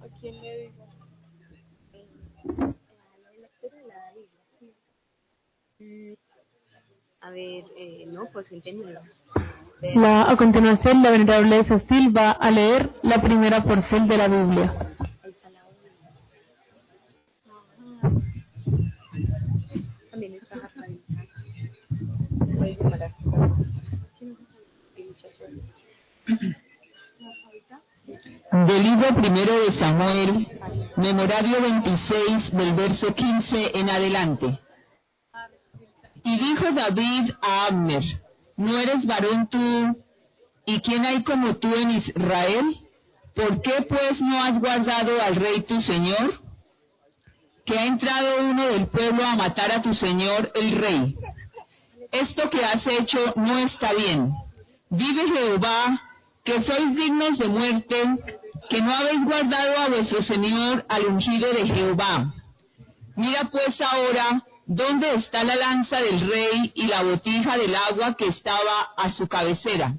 ¿A quién le digo? La lectura de la Biblia. A ver, no, pues enténdelo. A continuación, la venerable Cecil va a leer la primera porción de la Biblia. También está Rafaelita. Puedes llamar a Del libro primero de Samuel, memorario 26, del verso 15 en adelante. Y dijo David a Abner: ¿No eres varón tú? ¿Y quién hay como tú en Israel? ¿Por qué pues no has guardado al rey tu señor? Que ha entrado uno del pueblo a matar a tu señor el rey. Esto que has hecho no está bien. Vive Jehová, que sois dignos de muerte, que no habéis guardado a vuestro señor, al ungido de Jehová. Mira pues ahora dónde está la lanza del rey y la botija del agua que estaba a su cabecera.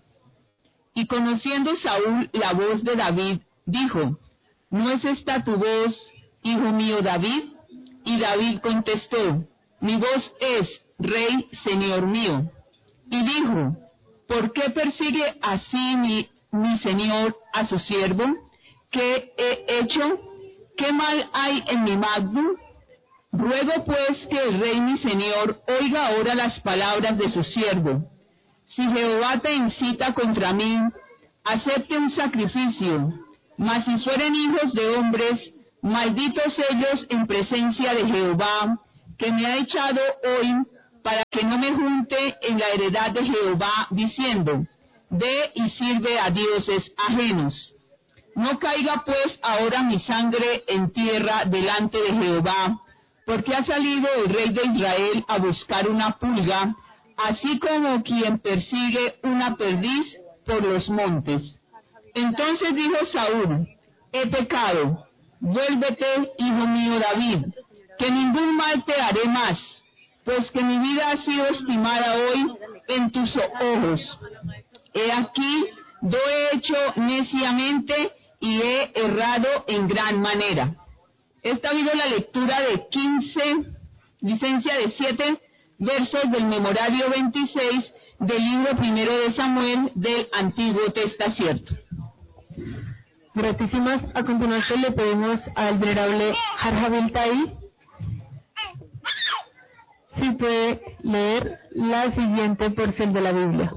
Y conociendo Saúl la voz de David, dijo: ¿No es esta tu voz, hijo mío David? Y David contestó: Mi voz es, rey, señor mío. Y dijo: ¿Por qué persigue así mi señor a su siervo? ¿Qué he hecho? ¿Qué mal hay en mi mano? Ruego pues que el rey mi señor oiga ahora las palabras de su siervo. Si Jehová te incita contra mí, acepte un sacrificio. Mas si fueren hijos de hombres, malditos ellos en presencia de Jehová, que me ha echado hoy, para que no me junte en la heredad de Jehová, diciendo: Ve y sirve a dioses ajenos. No caiga pues ahora mi sangre en tierra delante de Jehová, porque ha salido el rey de Israel a buscar una pulga, así como quien persigue una perdiz por los montes. Entonces dijo Saúl: He pecado, vuélvete, hijo mío David, que ningún mal te haré más, pues que mi vida ha sido estimada hoy en tus ojos. He aquí, yo he hecho neciamente y he errado en gran manera. Esta ha sido la lectura de 15, licencia de 7 versos del memorario 26 del libro primero de Samuel del Antiguo Testamento. Gratísimas. A continuación le pedimos al venerable Harjabil Tai si puede leer la siguiente porción de la Biblia.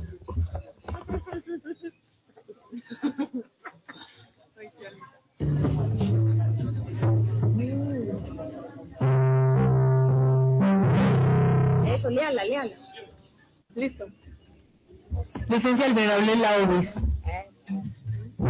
Eso, léala. Listo. Licencia al venerable Laovis.